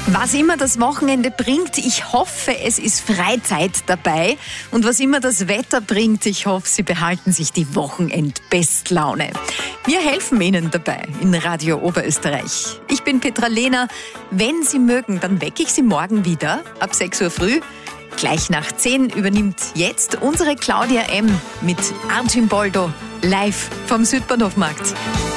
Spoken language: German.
Was immer das Wochenende bringt, ich hoffe, es ist Freizeit dabei. Und was immer das Wetter bringt, ich hoffe, Sie behalten sich die Wochenend-Bestlaune. Wir helfen Ihnen dabei in Radio Oberösterreich. Ich bin Petra Lehner. Wenn Sie mögen, dann wecke ich Sie morgen wieder ab 6 Uhr früh. Gleich nach 10 übernimmt jetzt unsere Claudia M. mit Archimboldo live vom Südbahnhofmarkt.